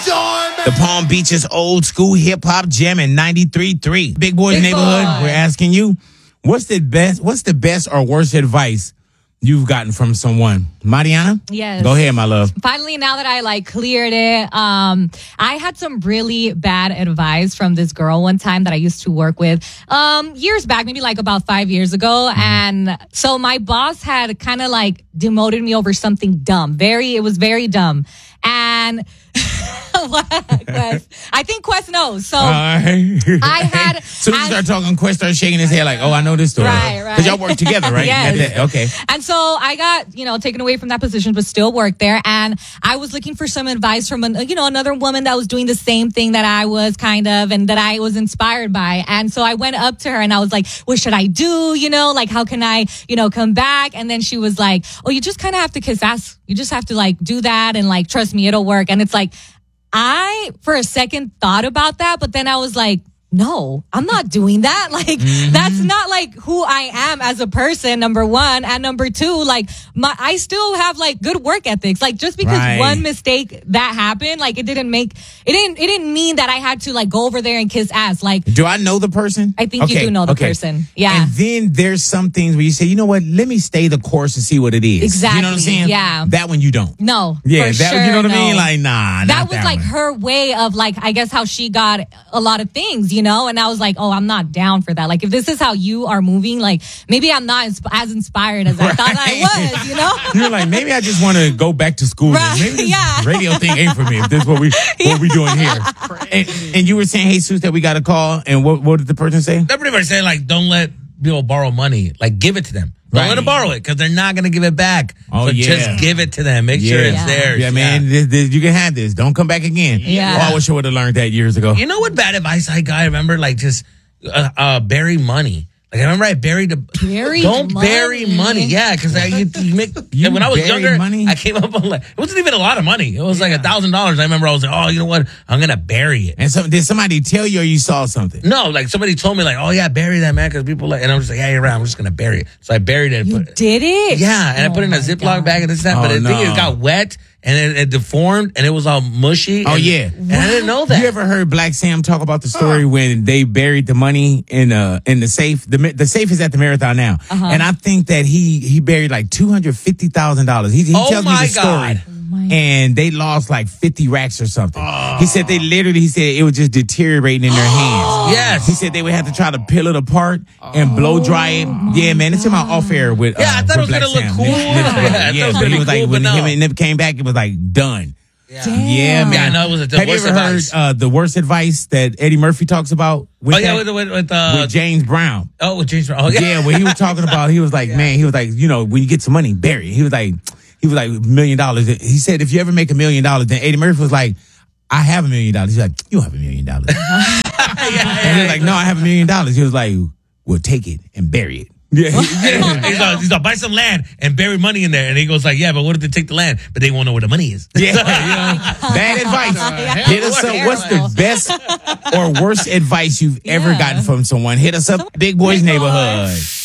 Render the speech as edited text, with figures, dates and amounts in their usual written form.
The Palm Beaches old school hip hop jam in 93.3. Big Boys Neighborhood, we're asking you, what's the best or worst advice you've gotten from someone? Mariana? Yes. Go ahead, my love. Finally, now that I cleared it, I had some really bad advice from this girl one time that I used to work with years back, maybe about 5 years ago. And so my boss had kind of demoted me over something dumb. It was very dumb. And what? Quest? I think Quest knows. So I had. So you start talking, Quest starts shaking his head oh, I know this story. Right. Because y'all work together, right? Yes. Okay. And so I got, taken away from that position, but still worked there. And I was looking for some advice from, another woman that was doing the same thing that I was and that I was inspired by. And so I went up to her and I was like, what should I do? How can I, come back? And then she was like, oh, you just kind of have to kiss ass. You just have to do that and trust me, it'll work. And it's I, for a second, thought about that, but then I was like, no, I'm not doing that. That's not who I am as a person, number one. And number two, I still have good work ethics. Just because one mistake that happened, it didn't mean that I had to go over there and kiss ass. Do I know the person? I think you do know the person. Yeah. And then there's some things where you say, you know what, let me stay the course and see what it is. Exactly. You know what I'm saying? Yeah. That one you don't. No. Yeah. For sure, you know what no. I mean? Nah. That was one. her way of I guess how she got a lot of things, and I was oh, I'm not down for that. If this is how you are moving, maybe I'm not as inspired as I thought I was, You're maybe I just want to go back to school. Right. Maybe this radio thing ain't for me. If this is what we doing here. And you were saying, Jesus, that we got a call, and what did the person say? They're pretty much saying don't let people borrow money. Give it to them. Don't let them borrow it because they're not going to give it back. Oh, so yeah. just give it to them. Make sure it's theirs. Yeah, man. You can have this. Don't come back again. Yeah. Oh, I wish I would have learned that years ago. You know what bad advice I got? I remember just bury money. I remember I buried don't bury money. Yeah, because you make. When I was younger, money? I came up on it wasn't even a lot of money. It was $1,000. I remember I was oh, you know what? I'm gonna bury it. And so did somebody tell you or you saw something? No, somebody told me oh yeah, bury that, man, because people and I'm just yeah, you're right. I'm just gonna bury it. So I buried it. You did it? Yeah, and I put it in a Ziploc bag and this that. But the thing it got wet. And it deformed, and it was all mushy. Oh, yeah. And I didn't know that. You ever heard Black Sam talk about the story when they buried the money in the safe? The safe is at the Marathon now. Uh-huh. And I think that he buried $250,000. He tells me the story. And they lost 50 racks or something. Oh. He said it was just deteriorating in their hands. Yes. He said they would have to try to peel it apart and blow dry it. Yeah, man. It's in my off air with I thought it was going to look cool. Yeah, but he was when he never came back, it was done. Yeah, yeah, man. Yeah, I know it was the Have worst you ever advice. heard the worst advice that Eddie Murphy talks about? With James Brown. Oh, with James Brown. Oh, yeah, when he was talking about, he was man, he was when you get some money, bury it. He was $1 million. He said, if you ever make $1 million, then Eddie Murphy was I have $1 million. He's you don't have $1 million. And he's no, I have $1 million. He was well, take it and bury it. Yeah. He's like, buy some land and bury money in there. And he goes yeah, but what if they take the land, but they won't know where the money is? Yeah, bad advice. Hit us up. What's the best or worst advice you've ever gotten from someone? Hit us up, Big Boys Neighborhood.